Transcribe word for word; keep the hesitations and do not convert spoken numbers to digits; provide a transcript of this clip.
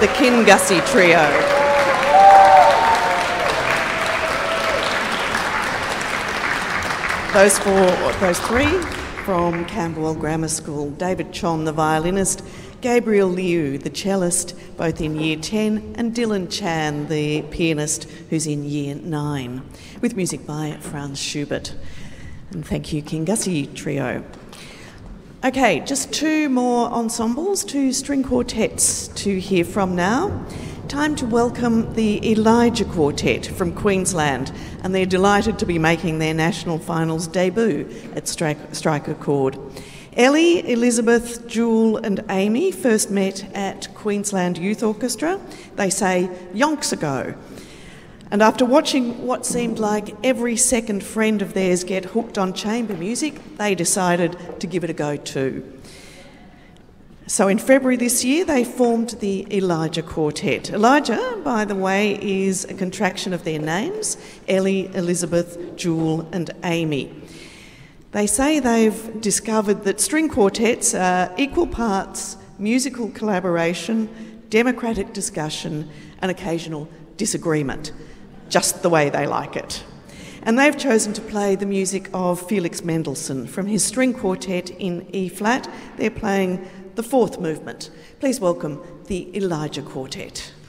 the Kingussie Trio. Those four, those three from Camberwell Grammar School: David Chon, the violinist, Gabriel Liu, the cellist, both in Year ten, and Dylan Chan, the pianist, who's in Year nine, with music by Franz Schubert. And thank you, Kingussie Trio. Okay, just two more ensembles, two string quartets to hear from now. Time to welcome the Elijah Quartet from Queensland, and they're delighted to be making their national finals debut at Stryker Chord. Ellie, Elizabeth, Jewel and Amy first met at Queensland Youth Orchestra, they say yonks ago. And after watching what seemed like every second friend of theirs get hooked on chamber music, they decided to give it a go too. So in February this year, they formed the Elijah Quartet. Elijah, by the way, is a contraction of their names: Ellie, Elizabeth, Jewel and Amy. They say they've discovered that string quartets are equal parts musical collaboration, democratic discussion and occasional disagreement, just the way they like it. And they've chosen to play the music of Felix Mendelssohn from his string quartet in E-flat. They're playing the fourth movement. Please welcome the Elijah Quartet.